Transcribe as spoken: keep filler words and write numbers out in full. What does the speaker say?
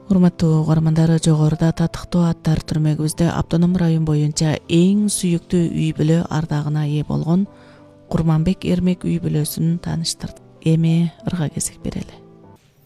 Урматтуу угармандар, жогоруда татыктуу аттар түрмөгүбүздө автоном район боюнча эң сүйүктүү үй бүлө ардагына ээ болгон Курманбек Эрмек үй бүлөсүн тааныштырдык. Эми ырга кезек берели.